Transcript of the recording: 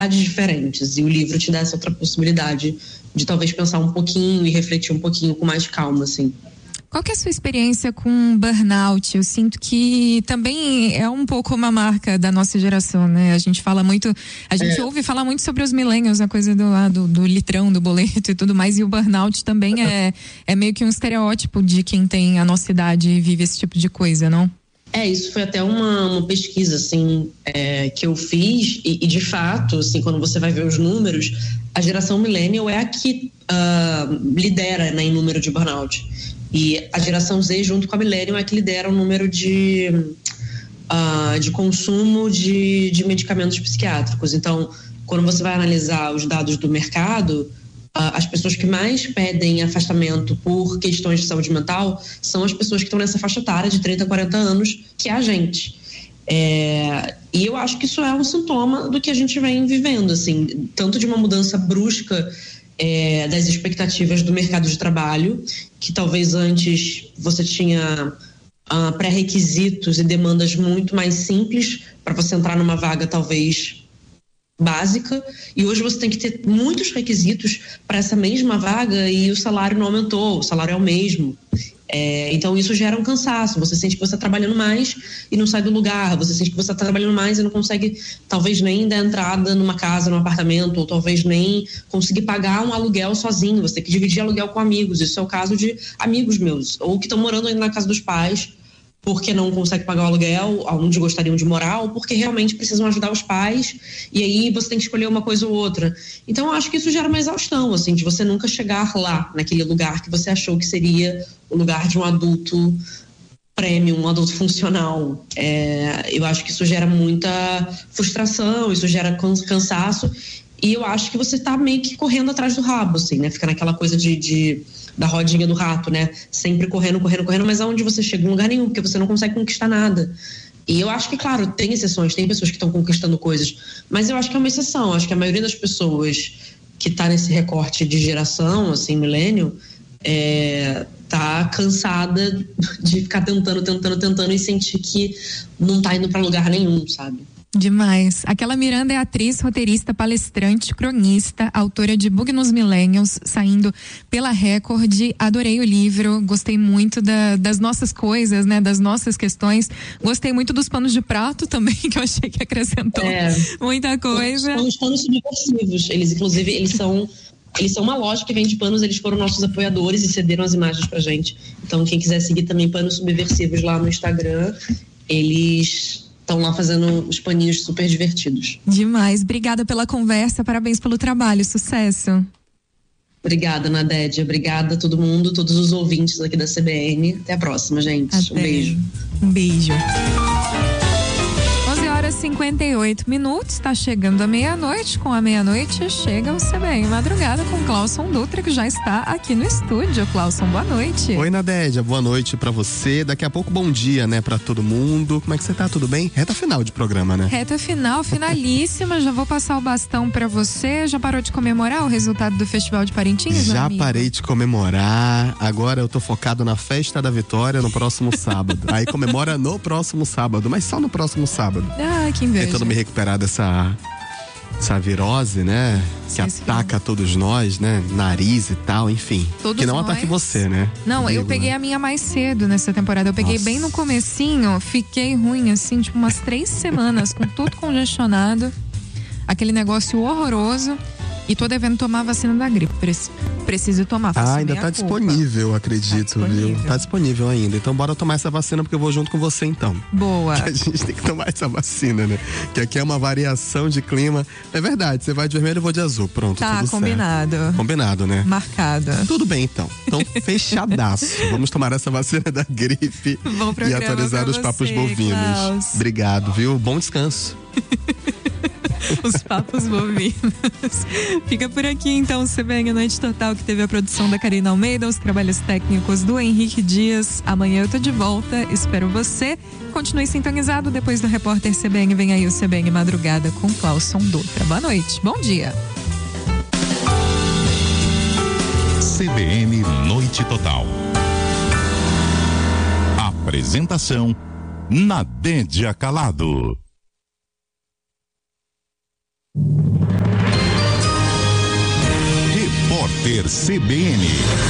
diferentes, e o livro te dá essa outra possibilidade de talvez pensar um pouquinho e refletir um pouquinho com mais calma, assim. Qual que é a sua experiência com burnout? Eu sinto que também é um pouco uma marca da nossa geração, né? A gente ouve falar muito sobre os millennials, a coisa do litrão, do boleto e tudo mais, e o burnout também é meio que um estereótipo de quem tem a nossa idade e vive esse tipo de coisa, não? Isso foi até uma pesquisa, assim, que eu fiz, e de fato, assim, quando você vai ver os números, a geração millennial é a que lidera, né, em número de burnout. E a geração Z, junto com a millennial, é que lidera o número de consumo de medicamentos psiquiátricos. Então, quando você vai analisar os dados do mercado, as pessoas que mais pedem afastamento por questões de saúde mental são as pessoas que estão nessa faixa etária de 30 a 40 anos, que é a gente. E eu acho que isso é um sintoma do que a gente vem vivendo, assim, tanto de uma mudança brusca das expectativas do mercado de trabalho, que talvez antes você tinha pré-requisitos e demandas muito mais simples para você entrar numa vaga talvez básica, e hoje você tem que ter muitos requisitos para essa mesma vaga e o salário não aumentou, o salário é o mesmo. Então isso gera um cansaço, você sente que você está trabalhando mais e não sai do lugar, você sente que você está trabalhando mais e não consegue talvez nem dar entrada numa casa, num apartamento, ou talvez nem conseguir pagar um aluguel sozinho, você tem que dividir aluguel com amigos. Isso é o caso de amigos meus, ou que estão morando ainda na casa dos pais porque não conseguem pagar o aluguel onde gostariam de morar, ou porque realmente precisam ajudar os pais, e aí você tem que escolher uma coisa ou outra. Então eu acho que isso gera uma exaustão, assim, de você nunca chegar lá, naquele lugar que você achou que seria o lugar de um adulto premium, um adulto funcional. Eu acho que isso gera muita frustração, isso gera cansaço, e eu acho que você tá meio que correndo atrás do rabo, assim, né? Fica naquela coisa da rodinha do rato, né? Sempre correndo, mas aonde você chega? Em lugar nenhum, porque você não consegue conquistar nada. E eu acho que, claro, tem exceções, tem pessoas que estão conquistando coisas, mas eu acho que é uma exceção. Acho que a maioria das pessoas que está nesse recorte de geração, assim, milênio, tá cansada de ficar tentando e sentir que não tá indo para lugar nenhum, sabe? Demais. Aquela Miranda é atriz, roteirista, palestrante, cronista, autora de Bug nos Millennials, saindo pela Record. Adorei o livro, gostei muito das nossas coisas, né? Das nossas questões. Gostei muito dos panos de prato também, que eu achei que acrescentou muita coisa. Os panos subversivos, eles são uma loja que vende panos, eles foram nossos apoiadores e cederam as imagens pra gente. Então, quem quiser seguir também Panos Subversivos lá no Instagram, eles estão lá fazendo os paninhos super divertidos. Demais. Obrigada pela conversa, parabéns pelo trabalho, sucesso. Obrigada, Nadédia. Obrigada a todo mundo, todos os ouvintes aqui da CBN. Até a próxima, gente. Até. Um beijo. Um beijo. 11h58, está chegando a meia-noite. Com a meia-noite chega o CBN Madrugada com Clauson Dutra, que já está aqui no estúdio. Clauson, boa noite. Oi, Nadédia, boa noite pra você. Daqui a pouco, bom dia, né, pra todo mundo. Como é que você tá? Tudo bem? Reta final de programa, né? Reta final, finalíssima. Já vou passar o bastão pra você. Já parou de comemorar o resultado do Festival de Parintins? Já parei de comemorar. Agora eu tô focado na Festa da Vitória no próximo sábado. Aí comemora no próximo sábado, mas só no próximo sábado. Que inveja. Tentando me recuperar dessa virose, né? Que ataca todos nós, né? Nariz e tal, enfim. Todos que não nós. Ataque você, né? Não, eu peguei a minha mais cedo nessa temporada. Eu peguei bem no comecinho, fiquei ruim, assim, tipo umas 3 semanas, com tudo congestionado. Aquele negócio horroroso. E tô devendo tomar a vacina da gripe. Preciso tomar. Ainda tá disponível, acredito, viu? Tá disponível ainda. Então bora tomar essa vacina, porque eu vou junto com você, então. Boa. Que a gente tem que tomar essa vacina, né? Que aqui é uma variação de clima. É verdade, você vai de vermelho, eu vou de azul. Pronto, tá, tudo combinado. Certo. Combinado, né? Marcado. Tudo bem, então. Então, fechadaço. Vamos tomar essa vacina da gripe e atualizar os papos bovinos. Klaus. Obrigado, viu? Bom descanso. Os papos bovinos. Fica por aqui então o CBN Noite Total, que teve a produção da Karina Almeida, os trabalhos técnicos do Henrique Dias. Amanhã eu tô de volta, espero você. Continue sintonizado, depois do Repórter CBN vem aí o CBN Madrugada com Clauson Dutra. Boa noite, bom dia. CBN Noite Total. Apresentação: Nadédia Calado. Repórter CBN.